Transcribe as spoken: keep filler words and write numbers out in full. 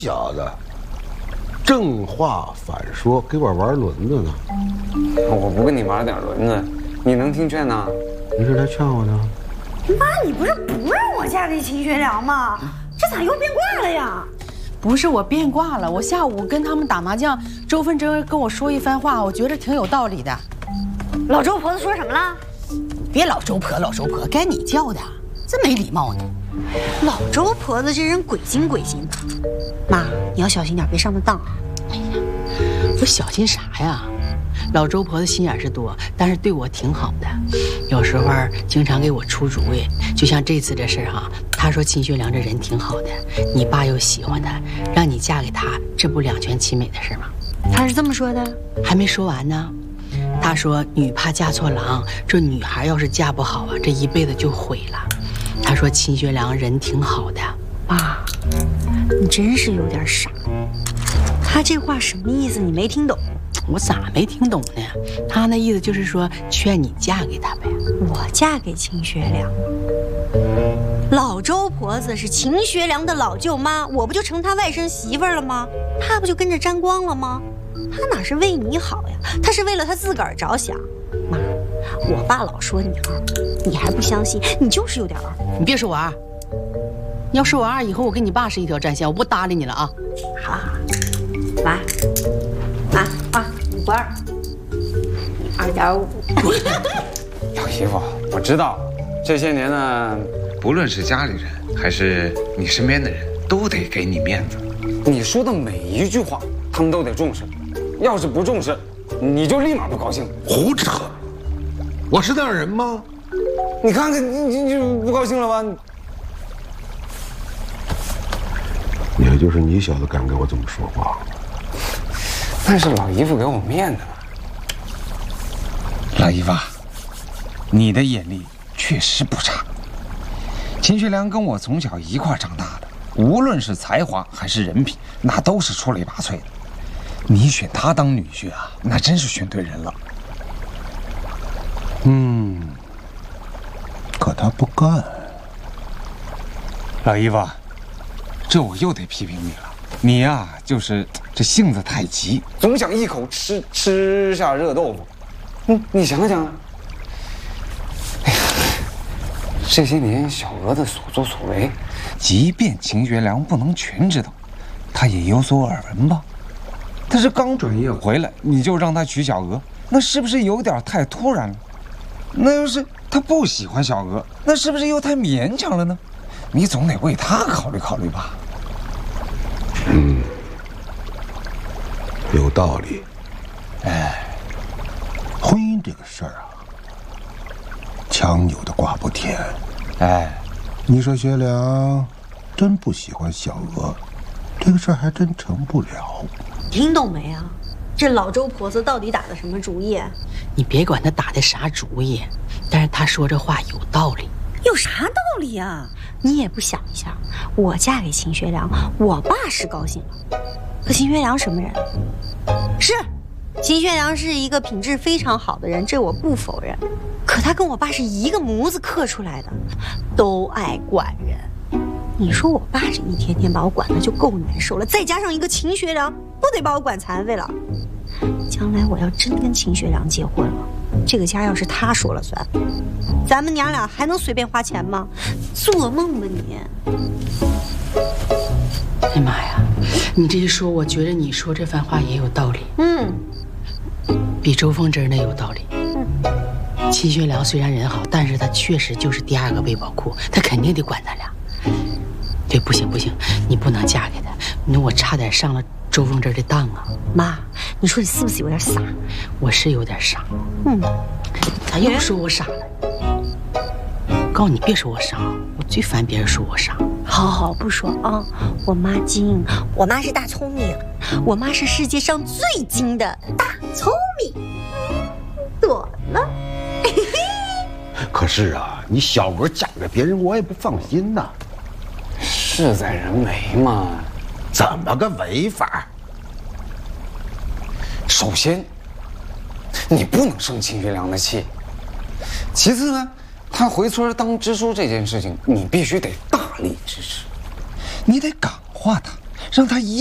小子，正话反说，给我玩轮子呢。 我不跟你玩点轮子，你能听劝呐？ 你是来劝我的？ 妈，你不是不让我嫁给秦学良吗？这咋又变卦了呀？ 不是我变卦了，我下午跟他们打麻将，周芬珍跟我说一番话，我觉得挺有道理的。 老周婆子说什么了？ 别老周婆老周婆，该你叫的，真没礼貌呢。 老周婆子这人鬼精鬼精的，妈，你要小心点，别上他当啊！ 哎呀，我小心啥呀？老周婆子心眼是多，但是对我挺好的，有时候经常给我出主意。就像这次这事儿哈，她说秦学良这人挺好的，你爸又喜欢他，让你嫁给他，这不两全其美的事吗？ 他是这么说的， 还没说完呢。他说女怕嫁错郎，这女孩要是嫁不好啊，这一辈子就毁了。他说秦学良人挺好的。 妈，你真是有点傻。他这话什么意思？你没听懂？ 我咋没听懂呢？他那意思就是说劝你嫁给他呗。 我嫁给秦学良，老周婆子是秦学良的老舅妈，我不就成他外甥媳妇儿了吗？他不就跟着沾光了吗？他哪是为你好呀？他是为了他自个儿着想。妈，我爸老说你二，你还不相信？你就是有点二。 你别说我二，你要说我二，以后我跟你爸是一条战线，我不搭理你了啊。 好好，妈，妈啊，你不二，你二点五。 老姨夫，我知道，这些年呢， 不论是家里人还是你身边的人，都得给你面子。 你说的每一句话，他们都得重视。要是不重视，你就立马不高兴。 胡扯！我是那样人吗？ 你看看，你你你不高兴了吧？ 也就是你小子敢跟我这么说话。 那是老姨夫给我面子嘛。 老姨夫，你的眼力确实不差。秦学良跟我从小一块长大的，无论是才华还是人品，那都是出类拔萃的。你选他当女婿啊，那真是选对人了。 嗯，可他不干。 老姨夫，这我又得批评你了。你呀、啊，就是这性子太急， 总想一口吃吃下热豆腐。嗯，你想想，哎呀，这些年小娥的所作所为， 即便秦学良不能全知道，他也有所耳闻吧？他是刚转业回来，你就让他娶小娥，那是不是有点太突然了？那要是他不喜欢小娥，那是不是又太勉强了呢？你总得为他考虑考虑吧。 嗯，有道理。 哎，婚姻这个事儿啊，强扭的瓜不甜。 哎， 你说学良真不喜欢小娥，这个事儿还真成不了。 听懂没啊？这老周婆子到底打的什么主意？ 你别管他打的啥主意，但是他说这话有道理。 有啥道理啊？你也不想一下，我嫁给秦学良，我爸是高兴了，可秦学良什么人？是，秦学良是一个品质非常好的人，这我不否认。可他跟我爸是一个模子刻出来的，都爱管人。你说我爸这一天天把我管的就够难受了，再加上一个秦学良，不得把我管残废了。将来我要真跟秦学良结婚了，这个家要是他说了算，咱们娘俩还能随便花钱吗？做梦吧你！ 哎妈呀，你这一说，我觉得你说这番话也有道理。 嗯， 比周凤珍那有道理。嗯，秦学良虽然人好，但是他确实就是第二个魏宝库，他肯定得管咱俩。对，不行不行，你不能嫁给他，那我差点上了周凤珍的当啊！ 妈，你说你是不是有点傻？ 我是有点傻。 嗯， 咋又说我傻了？告诉你别说我傻，我最烦别人说我傻。 好好不说啊，我妈精，我妈是大聪明，我妈是世界上最精的大聪明。躲了。 可是啊，你小娥嫁给别人，我也不放心呐。 事在人为嘛。 怎么个违法？ 首先，你不能生秦学良的气。其次呢，他回村当支书这件事情，你必须得大力支持。 你得感化他， 让他一